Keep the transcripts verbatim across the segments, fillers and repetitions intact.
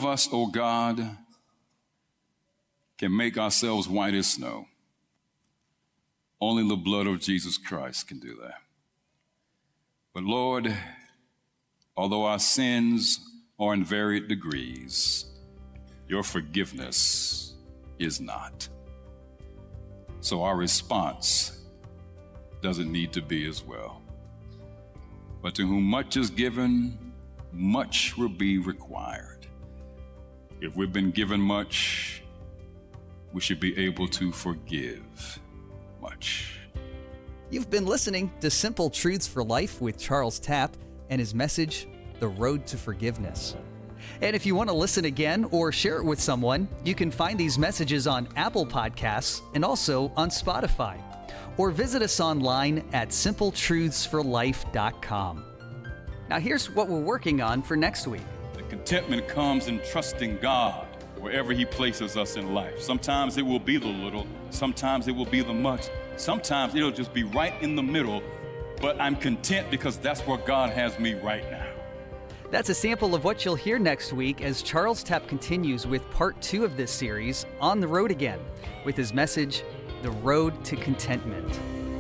of us, O God, can make ourselves white as snow. Only the blood of Jesus Christ can do that. But Lord, although our sins are in varied degrees, your forgiveness is not. So our response doesn't need to be as well. But to whom much is given, much will be required. If we've been given much, we should be able to forgive much. You've been listening to Simple Truths for Life with Charles Tapp and his message, The Road to Forgiveness. And if you want to listen again or share it with someone, you can find these messages on Apple Podcasts and also on Spotify. Or visit us online at simple truths for life dot com. Now here's what we're working on for next week. The contentment comes in trusting God wherever he places us in life. Sometimes it will be the little, sometimes it will be the much, sometimes it'll just be right in the middle, but I'm content because that's where God has me right now. That's a sample of what you'll hear next week as Charles Tapp continues with part two of this series, On the Road Again, with his message, The Road to Contentment.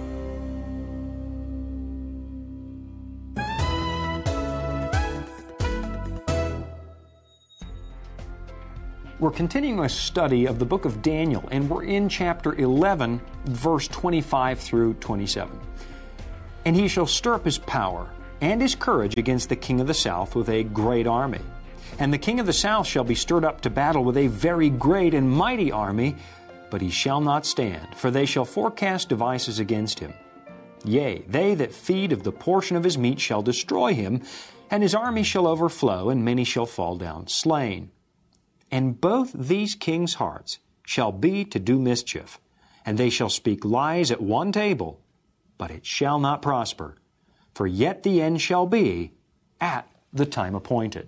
We're continuing a study of the book of Daniel, and we're in chapter eleven, verse twenty-five through twenty-seven. And he shall stir up his power and his courage against the king of the south with a great army. And the king of the south shall be stirred up to battle with a very great and mighty army, but he shall not stand, for they shall forecast devices against him. Yea, they that feed of the portion of his meat shall destroy him, and his army shall overflow, and many shall fall down slain. And both these kings' hearts shall be to do mischief, and they shall speak lies at one table, but it shall not prosper. For yet the end shall be at the time appointed.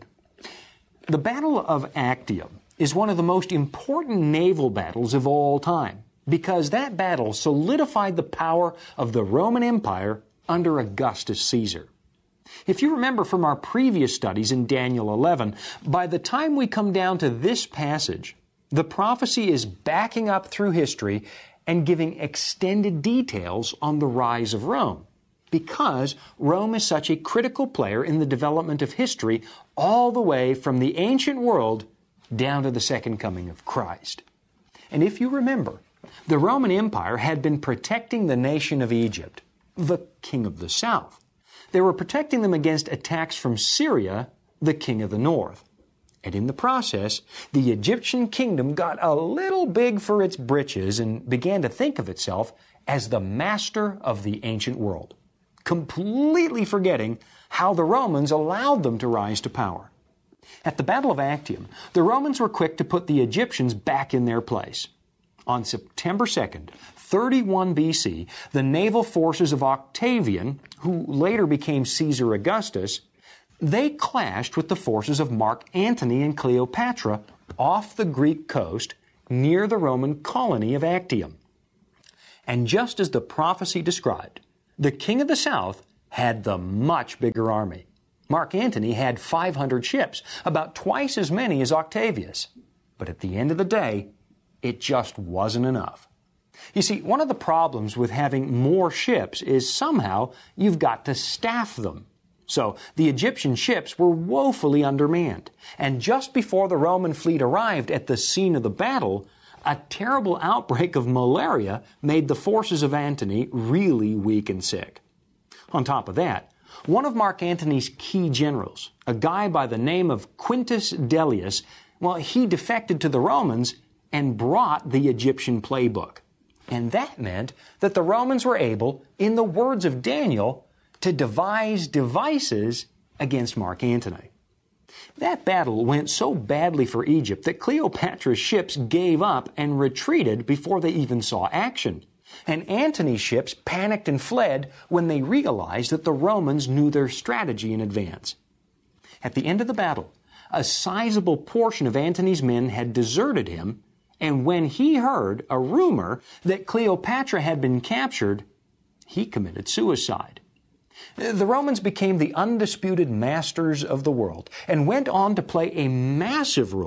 The Battle of Actium is one of the most important naval battles of all time, because that battle solidified the power of the Roman Empire under Augustus Caesar. If you remember from our previous studies in Daniel eleven, by the time we come down to this passage, the prophecy is backing up through history and giving extended details on the rise of Rome, because Rome is such a critical player in the development of history all the way from the ancient world down to the second coming of Christ. And if you remember, the Roman Empire had been protecting the nation of Egypt, the king of the south. They were protecting them against attacks from Syria, the king of the north. And in the process, the Egyptian kingdom got a little big for its britches and began to think of itself as the master of the ancient world, completely forgetting how the Romans allowed them to rise to power. At the Battle of Actium, the Romans were quick to put the Egyptians back in their place. On September second, thirty-one B C, the naval forces of Octavian, who later became Caesar Augustus, they clashed with the forces of Mark Antony and Cleopatra off the Greek coast near the Roman colony of Actium. And just as the prophecy described, the king of the south had the much bigger army. Mark Antony had five hundred ships, about twice as many as Octavius. But at the end of the day, it just wasn't enough. You see, one of the problems with having more ships is somehow you've got to staff them. So the Egyptian ships were woefully undermanned. And just before the Roman fleet arrived at the scene of the battle, a terrible outbreak of malaria made the forces of Antony really weak and sick. On top of that, one of Mark Antony's key generals, a guy by the name of Quintus Dellius, well, he defected to the Romans and brought the Egyptian playbook. And that meant that the Romans were able, in the words of Daniel, to devise devices against Mark Antony. That battle went so badly for Egypt that Cleopatra's ships gave up and retreated before they even saw action. And Antony's ships panicked and fled when they realized that the Romans knew their strategy in advance. At the end of the battle, a sizable portion of Antony's men had deserted him, and when he heard a rumor that Cleopatra had been captured, he committed suicide. The Romans became the undisputed masters of the world and went on to play a massive role